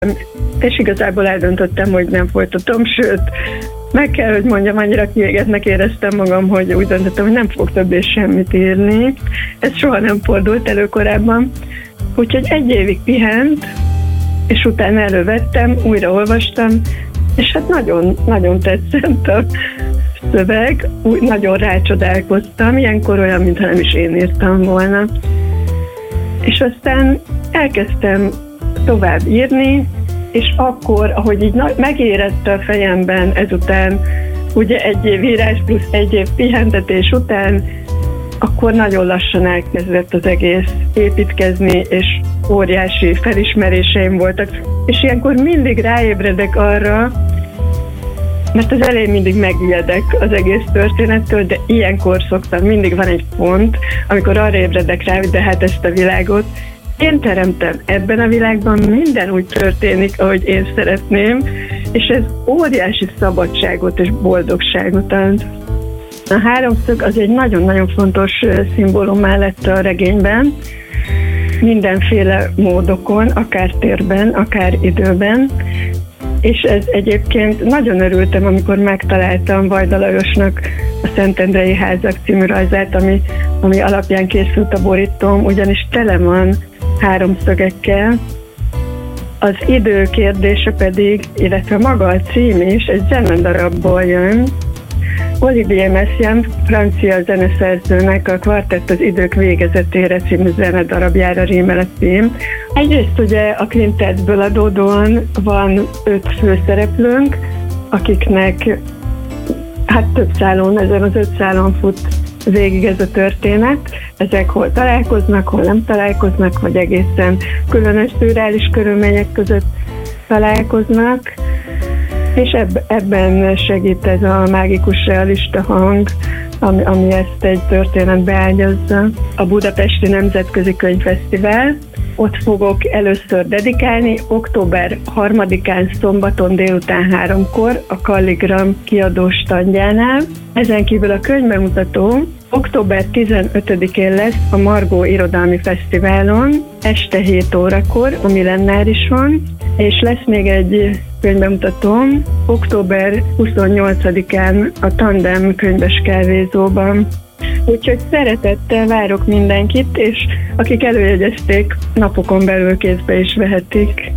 És igazából eldöntöttem, hogy nem folytatom, sőt, meg kell, hogy mondjam, annyira kiégetnek éreztem magam, hogy úgy döntöttem, hogy nem fog többé semmit írni. Ez soha nem fordult elő korábban. Úgyhogy 1 évig pihent, és utána elővettem, újra olvastam, és hát nagyon, nagyon tetszett a szöveg, nagyon rácsodálkoztam, ilyenkor olyan, mintha nem is én írtam volna. És aztán elkezdtem tovább írni, és akkor, ahogy így megérett a fejemben ezután, ugye 1 év írás plusz 1 év pihentetés után, akkor nagyon lassan elkezdett az egész építkezni, és óriási felismeréseim voltak. És ilyenkor mindig ráébredek arra, mert az elején mindig megijedek az egész történettől, de ilyenkor szoktam, mindig van egy pont, amikor arra ébredek rá, hogy de hát ezt a világot én teremtem, ebben a világban minden úgy történik, ahogy én szeretném, és ez óriási szabadságot és boldogságot ad. A háromszög az egy nagyon-nagyon fontos szimbólum lett a regényben, mindenféle módokon, akár térben, akár időben, és ez egyébként nagyon örültem, amikor megtaláltam Vajda Lajosnak a Szentendrei házak című rajzát, ami alapján készült a borítóm, ugyanis tele van háromszögekkel. Az idő kérdése pedig, illetve maga a cím is egy zenedarabból jön. Olivier Messiaen, francia zeneszerzőnek a Kvartett az idők végezetére című zenedarabjára rímel a cím. Egyrészt ugye a kvintettből adódóan van 5 főszereplőnk, akiknek hát több szálon, ezen az 5 szálon fut végig ez a történet. Ezek hol találkoznak, hol nem találkoznak, vagy egészen különös szürreális körülmények között találkoznak. És ebben segít ez a mágikus realista hang, ami ezt egy történetbe ágyazza. A Budapesti Nemzetközi Könyvfesztivál, ott fogok először dedikálni, október 3-án szombaton délután 3-kor a Kalligram kiadó standjánál. Ezen kívül a könyvbemutató október 15-én lesz a Margó Irodalmi Fesztiválon, este 7 órakor, a Millenárison, és lesz még egy könyvbemutatóm október 28-án a Tandem könyves kávézóban. Úgyhogy szeretettel várok mindenkit, és akik előjegyezték, napokon belül kézbe is vehetik.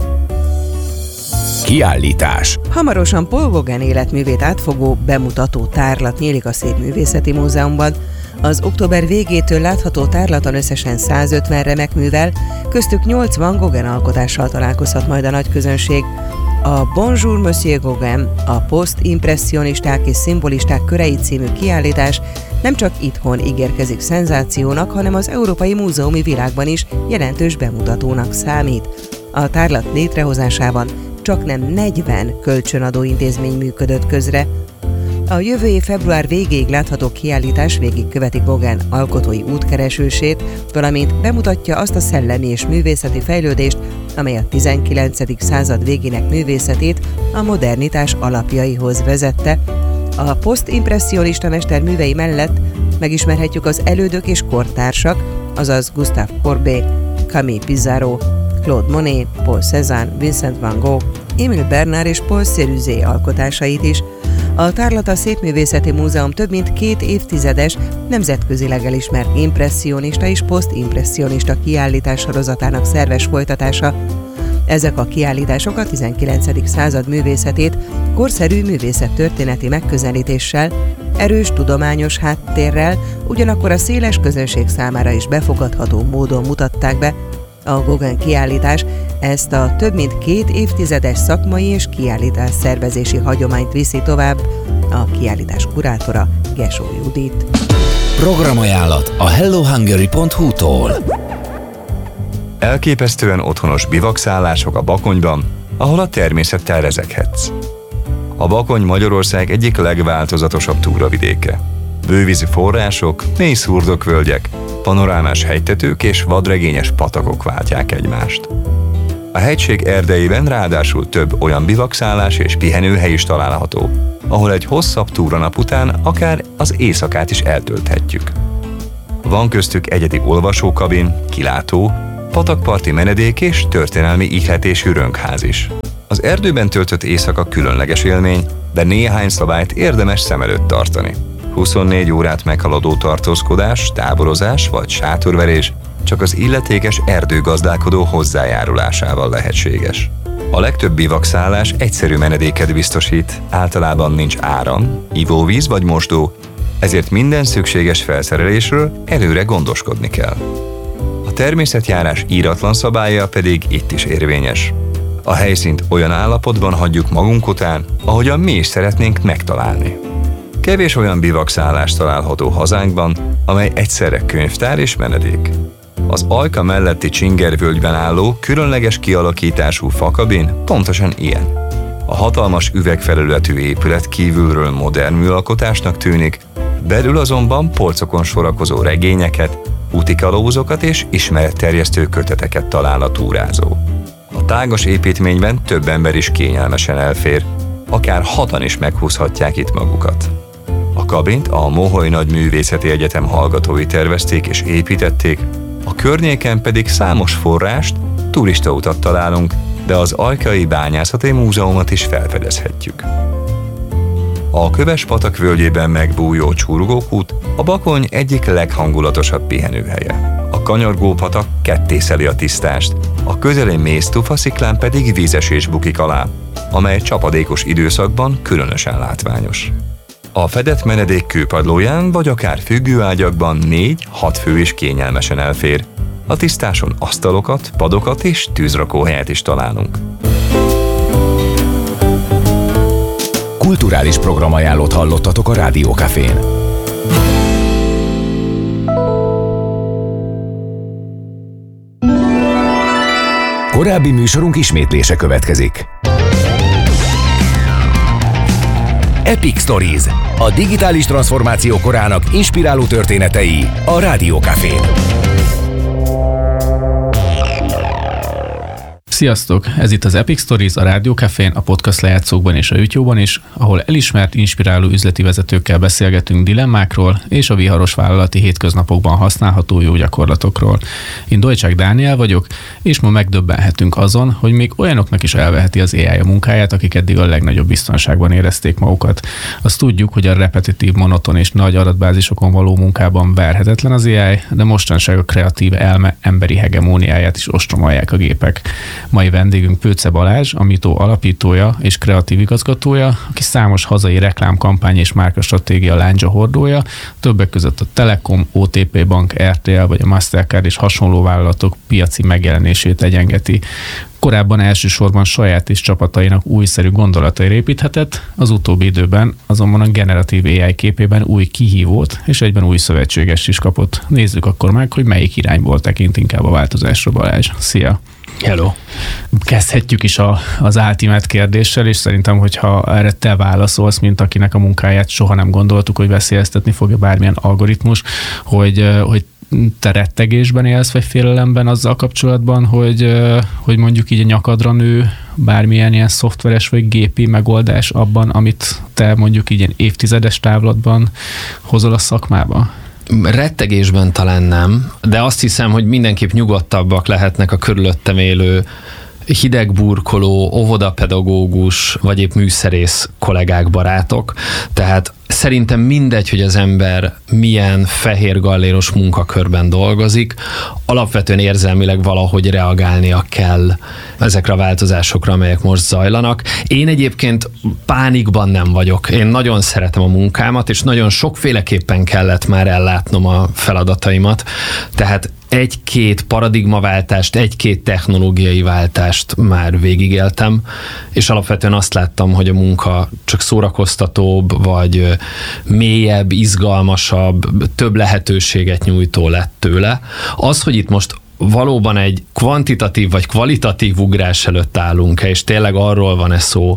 Kiállítás. Hamarosan Paul Gauguin életművét átfogó bemutató tárlat nyílik a Szépművészeti Múzeumban. Az október végétől látható tárlaton összesen 150 remek művel, köztük 80 Gauguin alkotással találkozhat majd a nagy közönség. A Bonjour Monsieur Gauguin, a posztimpresszionisták és szimbolisták körei című kiállítás nem csak itthon ígérkezik szenzációnak, hanem az európai múzeumi világban is jelentős bemutatónak számít. A tárlat létrehozásában csaknem 40 kölcsönadó intézmény működött közre. A jövő év február végéig látható kiállítás végigköveti Gauguin alkotói útkeresését, valamint bemutatja azt a szellemi és művészeti fejlődést, amely a 19. század végének művészetét a modernitás alapjaihoz vezette. A posztimpresszionista mester művei mellett megismerhetjük az elődök és kortársak, azaz Gustave Courbet, Camille Pissarro, Claude Monet, Paul Cézanne, Vincent van Gogh, Émile Bernard és Paul Cézanne alkotásait is. A tárlat a Szépművészeti Múzeum több mint 2 évtizedes, nemzetközileg elismert impresszionista és posztimpresszionista kiállítás sorozatának szerves folytatása. Ezek a kiállítások a 19. század művészetét korszerű művészettörténeti megközelítéssel, erős tudományos háttérrel, ugyanakkor a széles közönség számára is befogadható módon mutatták be. A Gauguin kiállítás ezt a több mint 2 évtizedes szakmai és kiállítás szervezési hagyományt viszi tovább. A kiállítás kurátora Gesó Judit. Programajánlat a hellohungary.hu-tól. Elképesztően otthonos bivakszállások a Bakonyban, ahol a természettel rezeghetsz. A Bakony Magyarország egyik legváltozatosabb túravidéke. Bővízi források, mély szurdokvölgyek, panorámás hegytetők és vadregényes patakok váltják egymást. A hegység erdeiben ráadásul több olyan bivakszállás és pihenőhely is található, ahol egy hosszabb túranap után akár az éjszakát is eltölthetjük. Van köztük egyedi olvasókabin, kilátó, patakparti menedék és történelmi ihletésű rönkház is. Az erdőben töltött éjszaka különleges élmény, de néhány szabályt érdemes szem előtt tartani. 24 órát meghaladó tartózkodás, táborozás vagy sátorverés csak az illetékes erdőgazdálkodó hozzájárulásával lehetséges. A legtöbb bivakszállás egyszerű menedéket biztosít, általában nincs áram, ivóvíz vagy mosdó, ezért minden szükséges felszerelésről előre gondoskodni kell. A természetjárás íratlan szabálya pedig itt is érvényes. A helyszínt olyan állapotban hagyjuk magunk után, ahogyan mi is szeretnénk megtalálni. Kevés olyan bivakszállás található hazánkban, amely egyszerre könyvtár és menedék. Az Ajka melletti Csingervölgyben álló, különleges kialakítású fakabin pontosan ilyen. A hatalmas üvegfelületű épület kívülről modern műalkotásnak tűnik, belül azonban polcokon sorakozó regényeket, útikalózokat és ismeretterjesztő köteteket talál a túrázó. A tágas építményben több ember is kényelmesen elfér, akár 6-an is meghúzhatják itt magukat. A kabint a Moholy Nagyművészeti Egyetem hallgatói tervezték és építették, a környéken pedig számos forrást, turistautat találunk, de az Ajkai Bányászati Múzeumot is felfedezhetjük. A Köves-patak völgyében megbújó Csurgókút a Bakony egyik leghangulatosabb pihenőhelye. A kanyargó patak kettészeli a tisztást, a közeli mésztufa sziklán pedig vízesés bukik alá, amely csapadékos időszakban különösen látványos. A fedett menedék kőpadlóján vagy akár függőágyakban 4-6 fő is kényelmesen elfér. A tisztáson asztalokat, padokat és tűzrakóhelyet is találunk. Kulturális programajánlót hallottatok a Rádió Cafén. Korábbi műsorunk ismétlése következik. Epic Stories, a digitális transformáció korának inspiráló történetei a Rádió Cafén. Sziasztok! Ez itt az Epic Stories a Rádió Cafén, a podcast lejátszókban és a YouTube-on is, ahol elismert, inspiráló üzleti vezetőkkel beszélgetünk dilemmákról és a viharos vállalati hétköznapokban használható jó gyakorlatokról. Én Dolcsák Dániel vagyok, és ma megdöbbenhetünk azon, hogy még olyanoknak is elveheti az AI a munkáját, akik eddig a legnagyobb biztonságban érezték magukat. Azt tudjuk, hogy a repetitív, monoton és nagy adatbázisokon való munkában verhetetlen az AI, de mostanság a kreatív elme emberi hegemóniáját is ostromolják a gépek. Mai vendégünk Pőce Balázs, a Mito alapítója és kreatív igazgatója, aki számos hazai reklámkampány és márkastratégia láncsa hordója, többek között a Telekom, OTP Bank, RTL vagy a Mastercard és hasonló vállalatok piaci megjelenését egyengeti. Korábban elsősorban saját és csapatainak újszerű gondolataira építhetett, az utóbbi időben azonban a generatív AI képében új kihívót és egyben új szövetségest is kapott. Nézzük akkor meg, hogy melyik irányból tekint inkább a változásra Balázs. Szia! Hello! Kezdhetjük is az ultimate kérdéssel, és szerintem, hogyha erre te válaszolsz, mint akinek a munkáját soha nem gondoltuk, hogy veszélyeztetni fogja bármilyen algoritmus, hogy te rettegésben élsz, vagy félelemben azzal kapcsolatban, hogy mondjuk így a nyakadra nő bármilyen ilyen szoftveres vagy gépi megoldás abban, amit te mondjuk így ilyen évtizedes távlatban hozol a szakmába? Rettegésben talán nem, de azt hiszem, hogy mindenképp nyugodtabbak lehetnek a körülöttem élő hidegburkoló, óvodapedagógus, vagy épp műszerész kollégák, barátok. Tehát szerintem mindegy, hogy az ember milyen fehér galléros munkakörben dolgozik, alapvetően érzelmileg valahogy reagálnia kell ezekre a változásokra, amelyek most zajlanak. Én egyébként pánikban nem vagyok. Én nagyon szeretem a munkámat, és nagyon sokféleképpen kellett már ellátnom a feladataimat. Tehát egy-két paradigmaváltást, egy-két technológiai váltást már végigéltem, és alapvetően azt láttam, hogy a munka csak szórakoztatóbb, vagy mélyebb, izgalmasabb, több lehetőséget nyújtó lett tőle. Az, hogy itt most valóban egy kvantitatív vagy kvalitatív ugrás előtt állunk, és tényleg arról van szó,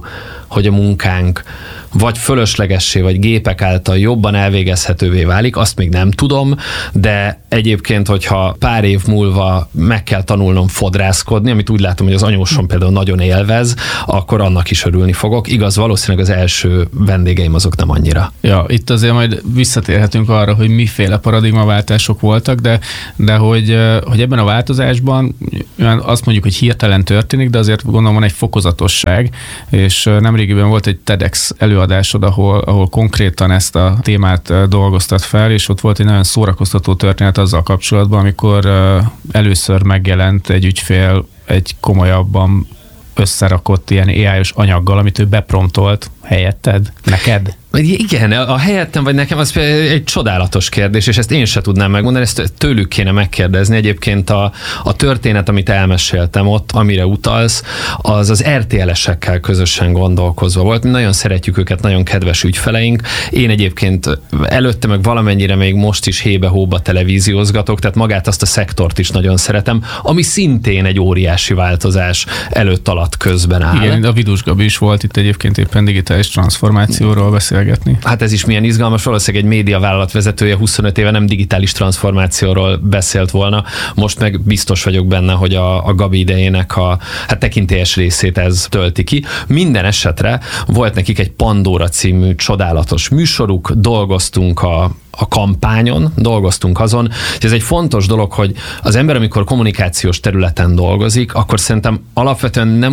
hogy a munkánk vagy fölöslegessé, vagy gépek által jobban elvégezhetővé válik, azt még nem tudom, de egyébként, hogyha pár év múlva meg kell tanulnom fodrászkodni, amit úgy látom, hogy az anyósom például nagyon élvez, akkor annak is örülni fogok. Igaz, valószínűleg az első vendégeim azok nem annyira. Ja, itt azért majd visszatérhetünk arra, hogy miféle paradigmaváltások voltak, de hogy ebben a változásban azt mondjuk, hogy hirtelen történik, de azért gondolom van egy fokozatosság, és nemrégiben volt egy TEDx előadásod, ahol konkrétan ezt a témát dolgoztat fel, és ott volt egy nagyon szórakoztató történet azzal kapcsolatban, amikor először megjelent egy ügyfél egy komolyabban összerakott ilyen AI-os anyaggal, amit ő bepromptolt helyetted, neked. Igen, a helyettem vagy nekem az egy csodálatos kérdés, és ezt én se tudnám megmondani, ezt tőlük kéne megkérdezni. Egyébként a történet, amit elmeséltem ott, amire utalsz, az RTL-esekkel közösen gondolkozva volt. Mi nagyon szeretjük őket, nagyon kedves ügyfeleink. Én egyébként előtte meg valamennyire még most is hébe-hóba televíziózgatok, tehát magát azt a szektort is nagyon szeretem, ami szintén egy óriási változás előtt alatt közben áll. Igen, a Vidus Gabi is volt itt egyébként éppen digitális transformációról beszélgetni. Hát ez is milyen izgalmas, valószínűleg egy médiavállalat vezetője 25 éve nem digitális transformációról beszélt volna, most meg biztos vagyok benne, hogy a Gabi idejének a tekintélyes részét ez tölti ki. Minden esetre volt nekik egy Pandora című csodálatos műsoruk, dolgoztunk a kampányon, dolgoztunk azon, hogy ez egy fontos dolog, hogy az ember, amikor kommunikációs területen dolgozik, akkor szerintem alapvetően nem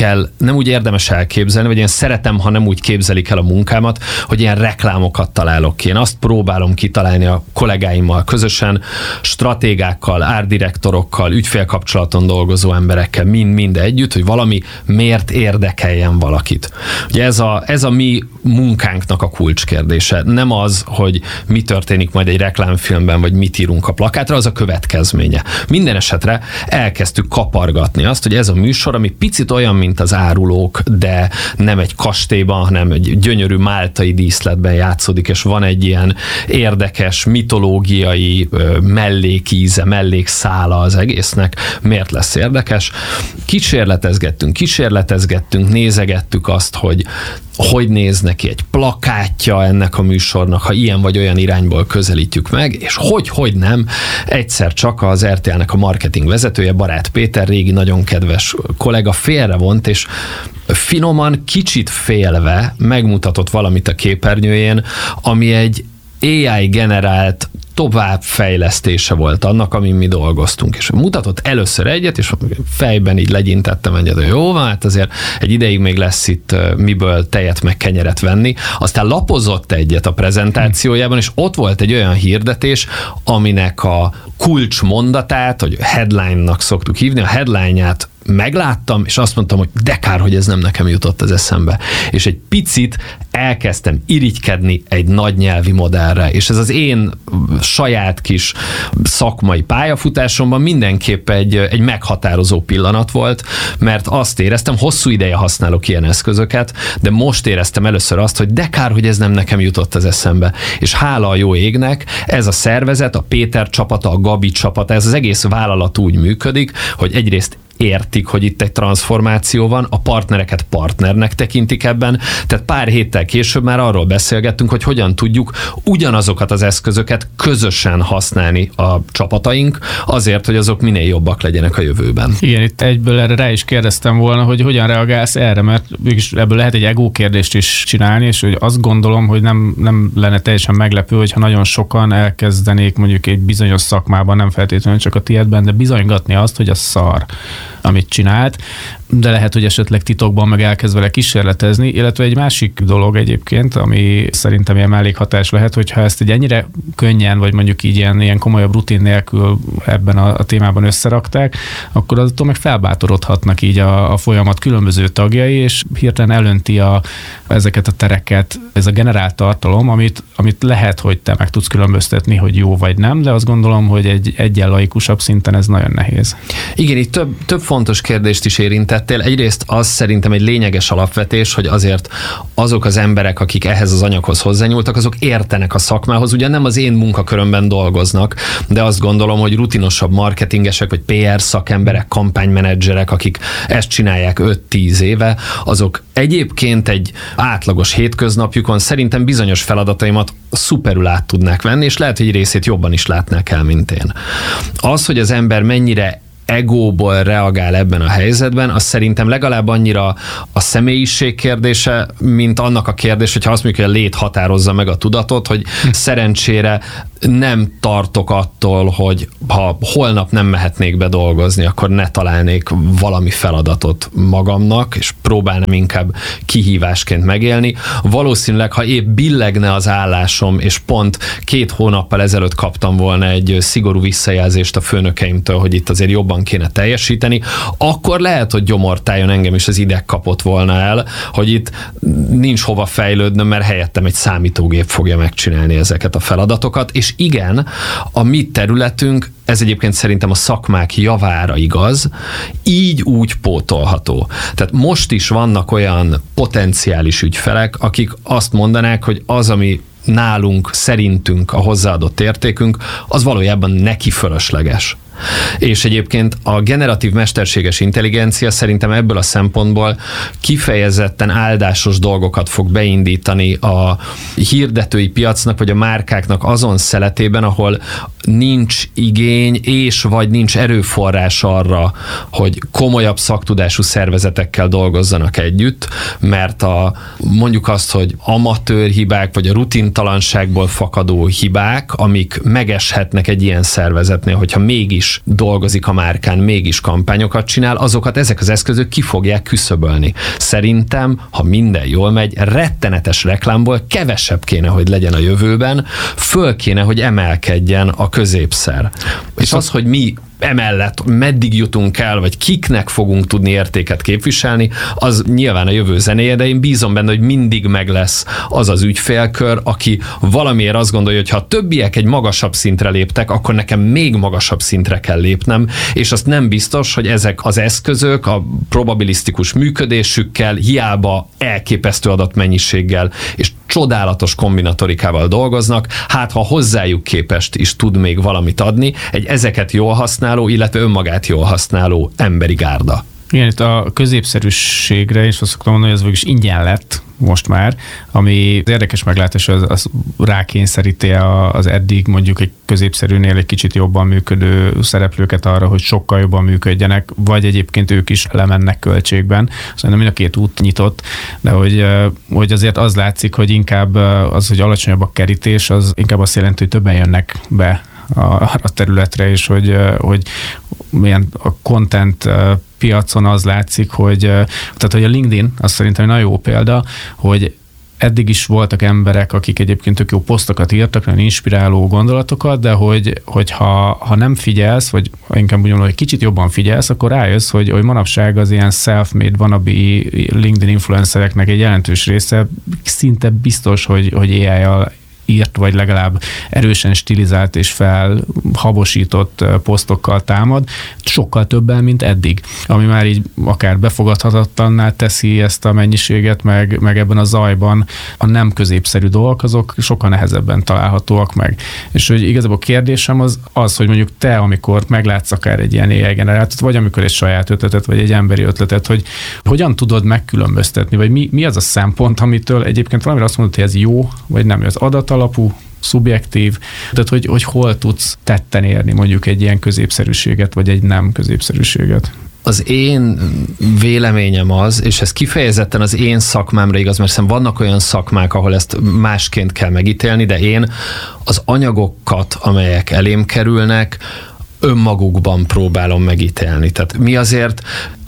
úgy érdemes elképzelni, vagy én szeretem, ha nem úgy képzelik el a munkámat, hogy ilyen reklámokat találok ki. Én azt próbálom kitalálni a kollégáimmal közösen, stratégákkal, árdirektorokkal, ügyfélkapcsolaton dolgozó emberekkel, mind együtt, hogy valami miért érdekeljen valakit. Ugye ez a mi munkánknak a kulcskérdése. Nem az, hogy mi történik majd egy reklámfilmben, vagy mit írunk a plakátra, az a következménye. Minden esetre elkezdtük kapargatni azt, hogy ez a műsor, ami picit olyan, mint az Árulók, de nem egy kastélyban, hanem egy gyönyörű máltai díszletben játszódik, és van egy ilyen érdekes, mitológiai mellékíze, mellékszála az egésznek. Miért lesz érdekes? Kísérletezgettünk, nézegettük azt, hogy néz neki egy plakátja ennek a műsornak, ha ilyen vagy olyan irányból közelítjük meg, és hogy nem, egyszer csak az RTL-nek a marketing vezetője, Barát Péter, régi nagyon kedves kollega félrevont, és finoman, kicsit félve megmutatott valamit a képernyőjén, ami egy AI generált továbbfejlesztése volt annak, amin mi dolgoztunk. És mutatott először egyet, és fejben így legyintettem egyet, hogy jó van, hát azért egy ideig még lesz itt miből tejet meg kenyeret venni. Aztán lapozott egyet a prezentációjában, és ott volt egy olyan hirdetés, aminek a kulcsmondatát, hogy headline-nak szoktuk hívni, a headline-ját megláttam, és azt mondtam, hogy de kár, hogy ez nem nekem jutott az eszembe. És egy picit elkezdtem irigykedni egy nagy nyelvi modellre, és ez az én saját kis szakmai pályafutásomban mindenképp egy meghatározó pillanat volt, mert azt éreztem, hosszú ideje használok ilyen eszközöket, de most éreztem először azt, hogy de kár, hogy ez nem nekem jutott az eszembe. És hála a jó égnek, ez a szervezet, a Péter csapata, a Gabi csapata, ez az egész vállalat úgy működik, hogy egyrészt értik, hogy itt egy transformáció van, a partnereket partnernek tekintik ebben, tehát pár héttel később már arról beszélgettünk, hogy hogyan tudjuk ugyanazokat az eszközöket közösen használni a csapataink, azért, hogy azok minél jobbak legyenek a jövőben. Igen, itt egyből erre rá is kérdeztem volna, hogy hogyan reagálsz erre, mert ebből lehet egy ego kérdést is csinálni, és hogy azt gondolom, hogy nem lenne teljesen meglepő, hogyha nagyon sokan elkezdenék mondjuk egy bizonyos szakmában, nem feltétlenül csak a tiédben, de bizonygatni azt, hogy a szar, amit csinált, de lehet, hogy esetleg titokban meg elkezd vele kísérletezni, illetve egy másik dolog egyébként, ami szerintem ilyen mellékhatás lehet, hogyha ezt egy ennyire könnyen, vagy mondjuk így ilyen komolyabb rutin nélkül ebben a témában összerakták, akkor attól meg felbátorodhatnak így a folyamat különböző tagjai, és hirtelen elönti ezeket a tereket, ez a generált tartalom, amit lehet, hogy te meg tudsz különböztetni, hogy jó vagy nem, de azt gondolom, hogy egy egyen laikusabb szinten ez nagyon nehéz. Igen, itt több fontos kérdést is érintettél. Egyrészt az szerintem egy lényeges alapvetés, hogy azért azok az emberek, akik ehhez az anyaghoz hozzányúltak, azok értenek a szakmához. Ugyan nem az én munkakörömben dolgoznak, de azt gondolom, hogy rutinosabb marketingesek, vagy PR szakemberek, kampánymenedzserek, akik ezt csinálják 5-10 éve, azok egyébként egy átlagos hétköznapjukon szerintem bizonyos feladataimat szuperül át tudnák venni, és lehet, hogy egy részét jobban is látnák el, mint én. Az, hogy az ember mennyire egóból reagál ebben a helyzetben, az szerintem legalább annyira a személyiség kérdése, mint annak a kérdés, hogyha azt mondjuk, hogy a lét határozza meg a tudatot, hogy szerencsére nem tartok attól, hogy ha holnap nem mehetnék be dolgozni, akkor ne találnék valami feladatot magamnak, és próbálnám inkább kihívásként megélni. Valószínűleg, ha épp billegne az állásom, és pont 2 hónappal ezelőtt kaptam volna egy szigorú visszajelzést a főnökeimtől, hogy itt azért jobban kéne teljesíteni, akkor lehet, hogy gyomortáljon engem is az ideg kapott volna el, hogy itt nincs hova fejlődnöm, mert helyettem egy számítógép fogja megcsinálni ezeket a feladatokat, és igen, a mi területünk, ez egyébként szerintem a szakmák javára igaz, így úgy pótolható. Tehát most is vannak olyan potenciális ügyfelek, akik azt mondanák, hogy az, ami nálunk, szerintünk a hozzáadott értékünk, az valójában neki fölösleges. És egyébként a generatív mesterséges intelligencia szerintem ebből a szempontból kifejezetten áldásos dolgokat fog beindítani a hirdetői piacnak, vagy a márkáknak azon szeletében, ahol nincs igény, és vagy nincs erőforrás arra, hogy komolyabb szaktudású szervezetekkel dolgozzanak együtt, mert mondjuk azt, hogy amatőr hibák, vagy a rutintalanságból fakadó hibák, amik megeshetnek egy ilyen szervezetnél, hogyha mégis dolgozik a márkán, mégis kampányokat csinál, azokat ezek az eszközök ki fogják küszöbölni. Szerintem, ha minden jól megy, rettenetes reklámból kevesebb kéne, hogy legyen a jövőben, föl kéne, hogy emelkedjen a középszer. És az, hogy mi emellett meddig jutunk el, vagy kiknek fogunk tudni értéket képviselni, az nyilván a jövő zenéje, de én bízom benne, hogy mindig meg lesz az az ügyfélkör, aki valamiért azt gondolja, hogy ha a többiek egy magasabb szintre léptek, akkor nekem még magasabb szintre kell lépnem, és azt nem biztos, hogy ezek az eszközök a probabilisztikus működésükkel, hiába elképesztő adatmennyiséggel és csodálatos kombinatorikával dolgoznak, hát ha hozzájuk képest is tud még valamit adni, egy ezeket jól használó, illetve önmagát jól használó emberi gárda. Igen, itt a középszerűségre is azt szoktam mondani, hogy ez végül is ingyen lett most már, ami az érdekes meglátás, az rákényszeríti az eddig mondjuk egy középszerűnél egy kicsit jobban működő szereplőket arra, hogy sokkal jobban működjenek, vagy egyébként ők is lemennek költségben. Szóval mind a két út nyitott, de hogy azért az látszik, hogy inkább az, hogy alacsonyabb a kerítés, az inkább azt jelenti, hogy többen jönnek be a területre, és hogy milyen a content piacon az látszik, hogy a LinkedIn, azt szerintem egy nagyon jó példa, hogy eddig is voltak emberek, akik egyébként tök jó posztokat írtak, nagyon inspiráló gondolatokat, de hogy ha nem figyelsz, vagy inkább úgy mondom, hogy kicsit jobban figyelsz, akkor rájössz, hogy manapság az ilyen self-made wannabe LinkedIn influencereknek egy jelentős része szinte biztos, hogy AI-jal írt, vagy legalább erősen stilizált és felhabosított posztokkal támad, sokkal többen, mint eddig. Ami már így akár befogadhatatlanná teszi ezt a mennyiséget, meg ebben a zajban a nem középszerű dolgok, azok sokkal nehezebben találhatóak meg. És hogy igazából a kérdésem az, hogy mondjuk te, amikor meglátsz akár egy ilyen AI generátot, vagy amikor egy saját ötletet, vagy egy emberi ötletet, hogy hogyan tudod megkülönböztetni, vagy mi az a szempont, amitől egyébként valamire azt mondod, hogy ez jó, vagy nem, az adatalapú, szubjektív, tehát hogy hol tudsz tetten érni mondjuk egy ilyen középszerűséget, vagy egy nem középszerűséget? Az én véleményem az, és ez kifejezetten az én szakmámra igaz, mert szerintem vannak olyan szakmák, ahol ezt másként kell megítélni, de én az anyagokat, amelyek elém kerülnek, önmagukban próbálom megítélni. Tehát mi azért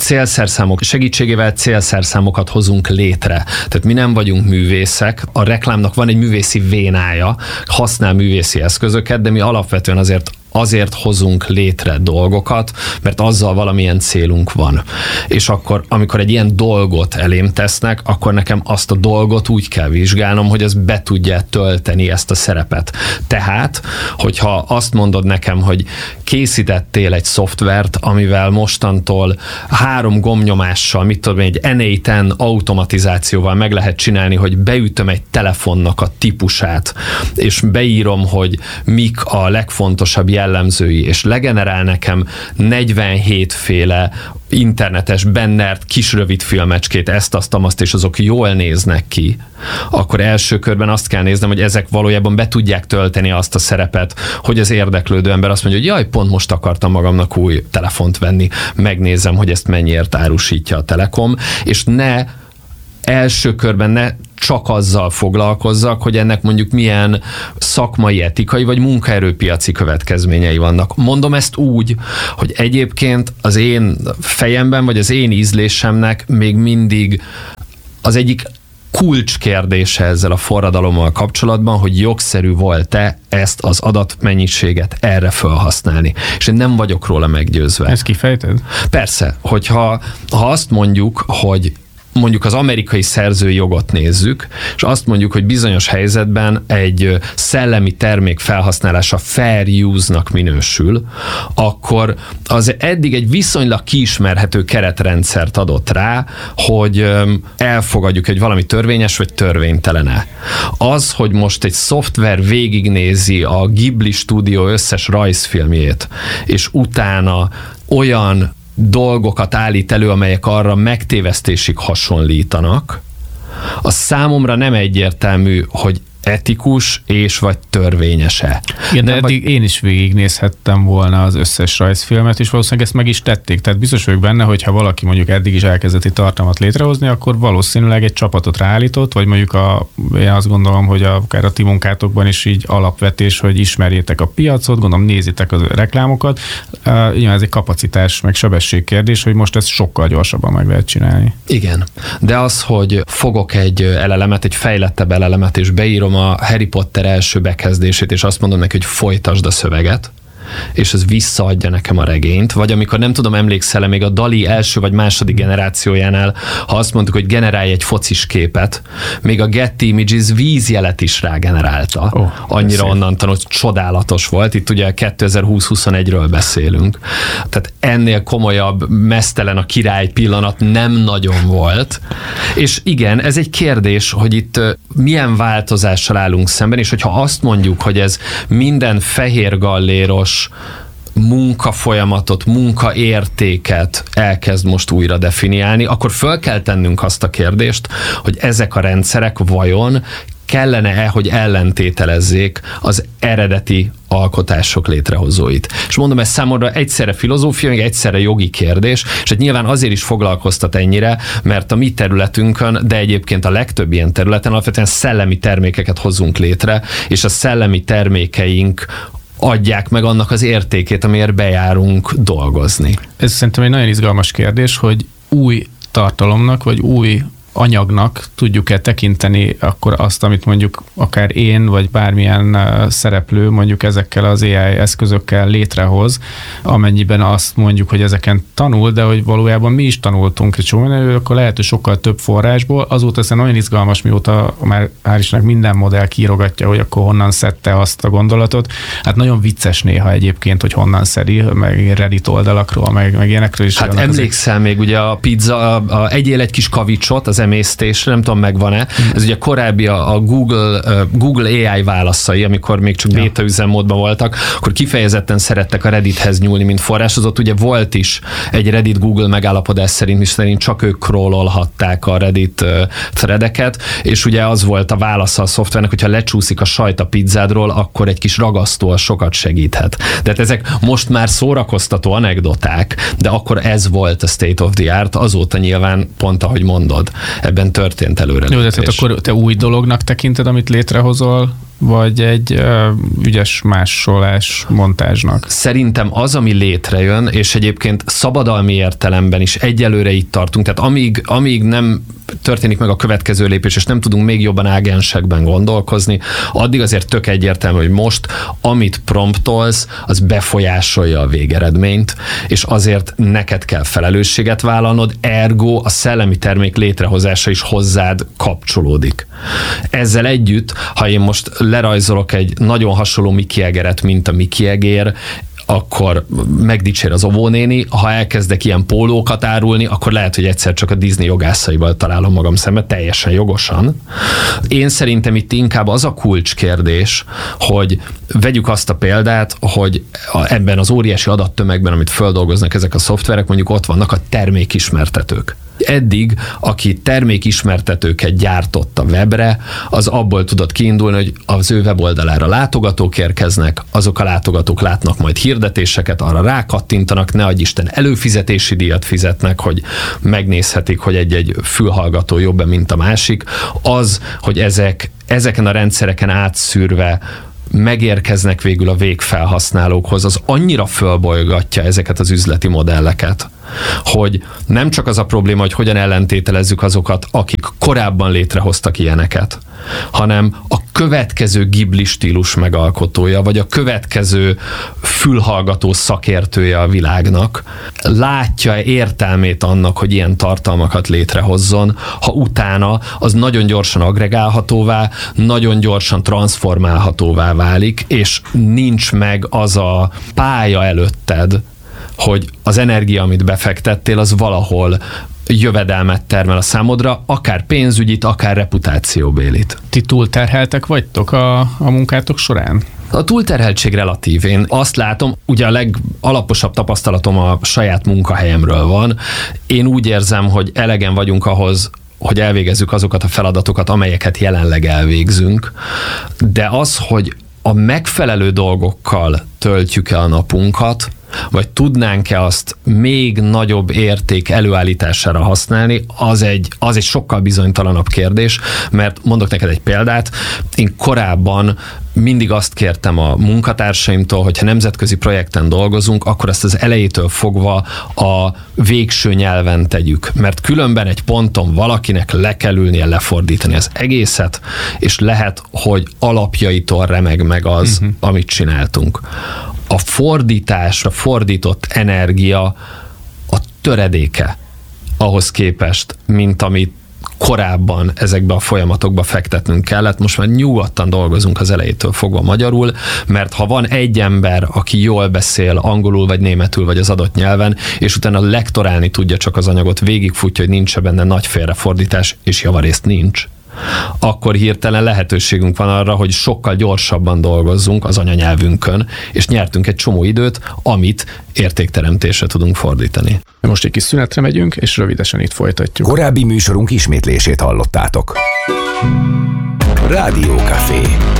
célszerszámok segítségével célszerszámokat hozunk létre. Tehát mi nem vagyunk művészek, a reklámnak van egy művészi vénája, használ művészi eszközöket, de mi alapvetően azért hozunk létre dolgokat, mert azzal valamilyen célunk van. És akkor, amikor egy ilyen dolgot elém tesznek, akkor nekem azt a dolgot úgy kell vizsgálnom, hogy ez be tudja tölteni ezt a szerepet. Tehát, hogyha azt mondod nekem, hogy készítettél egy szoftvert, amivel mostantól 3 gombnyomással, mit tudom, egy NA10 automatizációval meg lehet csinálni, hogy beütöm egy telefonnak a típusát, és beírom, hogy mik a legfontosabb jellemzői, és legenerál nekem 47 féle internetes bennert kis rövid filmecskét, ezt, azt, és azok jól néznek ki, akkor első körben azt kell néznem, hogy ezek valójában be tudják tölteni azt a szerepet, hogy az érdeklődő ember azt mondja, hogy jaj, pont most akartam magamnak új telefont venni, megnézem, hogy ezt mennyiért árusítja a Telekom, és ne első körben ne csak azzal foglalkozzak, hogy ennek mondjuk milyen szakmai, etikai vagy munkaerőpiaci következményei vannak. Mondom ezt úgy, hogy egyébként az én fejemben, vagy az én ízlésemnek még mindig az egyik kulcskérdése ezzel a forradalommal kapcsolatban, hogy jogszerű volt-e ezt az adatmennyiséget erre felhasználni. És én nem vagyok róla meggyőzve. Ezt kifejted? Persze, hogyha azt mondjuk, hogy mondjuk az amerikai szerzői jogot nézzük, és azt mondjuk, hogy bizonyos helyzetben egy szellemi termék felhasználása fair use-nak minősül, akkor az eddig egy viszonylag kiismerhető keretrendszert adott rá, hogy elfogadjuk, hogy valami törvényes vagy törvénytelen-e. Az, hogy most egy szoftver végignézi a Ghibli stúdió összes rajzfilmjét, és utána olyan dolgokat állít elő, amelyek arra megtévesztésig hasonlítanak, az számomra nem egyértelmű, hogy etikus és vagy törvényes-e. Igen, de eddig én is végignézhettem volna az összes rajzfilmet, és valószínűleg ezt meg is tették. Tehát biztos vagyok benne, hogy ha valaki mondjuk eddig is elkezdett egy tartalmat létrehozni, akkor valószínűleg egy csapatot ráállított, vagy mondjuk én azt gondolom, hogy akár a ti munkátokban is így alapvetés, hogy ismerjétek a piacot, gondolom nézitek a reklámokat. Igen, ez egy kapacitás, meg sebesség kérdés, hogy most ezt sokkal gyorsabban meg lehet csinálni. Igen, de az, hogy fogok egy elelemet, egy fejlettebb elelemet, és beírom a Harry Potter első bekezdését, és azt mondom neki, hogy folytasd a szöveget, és ez visszaadja nekem a regényt, vagy amikor nem tudom, emlékszel-e még a DALL-E első vagy második generációjánál, ha azt mondtuk, hogy generálj egy focis képet, még a Getty Images vízjelet is rágenerálta. Annyira onnan tanult, csodálatos volt. Itt ugye 2020-21-ről beszélünk. Tehát ennél komolyabb, meztelen a király pillanat nem nagyon volt. És igen, ez egy kérdés, hogy itt milyen változással állunk szemben, és hogyha azt mondjuk, hogy ez minden fehér galléros munkafolyamatot, munkaértéket elkezd most újra definiálni, akkor föl kell tennünk azt a kérdést, hogy ezek a rendszerek vajon kellene-e, hogy ellentételezzék az eredeti alkotások létrehozóit. És mondom, ez számomra egyszerre filozófia, meg egyszerre jogi kérdés, és hát nyilván azért is foglalkoztat ennyire, mert a mi területünkön, de egyébként a legtöbb ilyen területen alapvetően szellemi termékeket hozunk létre, és a szellemi termékeink adják meg annak az értékét, amiért bejárunk dolgozni. Ez szerintem egy nagyon izgalmas kérdés, hogy új tartalomnak, vagy új anyagnak tudjuk-e tekinteni akkor azt, amit mondjuk akár én, vagy bármilyen szereplő mondjuk ezekkel az AI eszközökkel létrehoz, amennyiben azt mondjuk, hogy ezeken tanul, de hogy valójában mi is tanultunk egy csomó, akkor lehet, hogy sokkal több forrásból. Azóta ez nagyon izgalmas, mióta már hál' Istennek minden modell kiírogatja, hogy akkor honnan szedte azt a gondolatot. Hát nagyon vicces néha egyébként, hogy honnan szedi, meg Reddit oldalakról, meg ilyenekről is. Hát emlékszel még ugye a pizza, egyél egy kis kavicsot az emésztésre, nem tudom, megvan-e. Ez ugye korábbi a Google AI válaszai, amikor még csak beta üzemmódban voltak, akkor kifejezetten szerettek a Reddithez nyúlni, mint forráshoz. Ott ugye volt is egy Reddit-Google megállapodás szerint csak ők crawlolhatták a Reddit threadeket, és ugye az volt a válasza a szoftvernek, hogyha lecsúszik a sajt a pizzádról, akkor egy kis ragasztó sokat segíthet. Tehát ezek most már szórakoztató anekdoták, de akkor ez volt a state of the art, azóta nyilván pont ahogy mondod, ebben történt előrelépés. Jó, de tehát akkor te új dolognak tekinted, amit létrehozol vagy egy ügyes másolás montázsnak? Szerintem az, ami létrejön, és egyébként szabadalmi értelemben is egyelőre itt tartunk, tehát amíg nem történik meg a következő lépés, és nem tudunk még jobban ágensekben gondolkozni, addig azért tök egyértelmű, hogy most, amit promptolsz, az befolyásolja a végeredményt, és azért neked kell felelősséget vállalnod, ergo a szellemi termék létrehozása is hozzád kapcsolódik. Ezzel együtt, ha én most lerajzolok egy nagyon hasonló Mickey egeret, mint a Mickey egér, akkor megdicsér az óvónéni, ha elkezdek ilyen pólókat árulni, akkor lehet, hogy egyszer csak a Disney jogászaival találom magam szembe, teljesen jogosan. Én szerintem itt inkább az a kulcskérdés, hogy vegyük azt a példát, hogy ebben az óriási adattömegben, amit földolgoznak ezek a szoftverek, mondjuk ott vannak a termékismertetők. Eddig, aki termékismertetőket gyártott a webre, az abból tudott kiindulni, hogy az ő weboldalára látogatók érkeznek, azok a látogatók látnak majd hirdetéseket, arra rákattintanak, ne adj Isten, előfizetési díjat fizetnek, hogy megnézhetik, hogy egy fülhallgató jobb-e, mint a másik. Az, hogy ezeken a rendszereken átszűrve megérkeznek végül a végfelhasználókhoz, az annyira fölbolygatja ezeket az üzleti modelleket, hogy nem csak az a probléma, hogy hogyan ellentételezzük azokat, akik korábban létrehoztak ilyeneket, hanem a következő Ghibli stílus megalkotója, vagy a következő fülhallgató szakértője a világnak látja értelmét annak, hogy ilyen tartalmakat létrehozzon, ha utána az nagyon gyorsan agregálhatóvá, nagyon gyorsan transformálhatóvá válik, és nincs meg az a pálya előtted, hogy az energia, amit befektettél, az valahol jövedelmet termel a számodra, akár pénzügyit, akár reputációbélit. Ti túlterheltek vagytok a munkátok során? A túlterheltség relatív. Én azt látom, ugye a legalaposabb tapasztalatom a saját munkahelyemről van. Én úgy érzem, hogy elegen vagyunk ahhoz, hogy elvégezzük azokat a feladatokat, amelyeket jelenleg elvégzünk, de az, hogy a megfelelő dolgokkal töltjük-e a napunkat, vagy tudnánk-e azt még nagyobb érték előállítására használni, az egy sokkal bizonytalanabb kérdés, mert mondok neked egy példát, én korábban mindig azt kértem a munkatársaimtól, hogyha nemzetközi projekten dolgozunk, akkor ezt az elejétől fogva a végső nyelven tegyük, mert különben egy ponton valakinek le kell ülnie lefordítani az egészet, és lehet, hogy alapjaitól remeg meg az, amit csináltunk. A fordításra fordított energia a töredéke ahhoz képest, mint amit korábban ezekbe a folyamatokba fektetnünk kellett. Most már nyugodtan dolgozunk az elejétől fogva magyarul, mert ha van egy ember, aki jól beszél angolul, vagy németül, vagy az adott nyelven, és utána lektorálni tudja csak az anyagot, végigfutja, hogy nincs benne nagy félrefordítás, és javarészt nincs, akkor hirtelen lehetőségünk van arra, hogy sokkal gyorsabban dolgozzunk az anyanyelvünkön, és nyertünk egy csomó időt, amit értékteremtésre tudunk fordítani. Most egy kis szünetre megyünk, és rövidesen itt folytatjuk. Korábbi műsorunk ismétlését hallottátok. Rádió Café.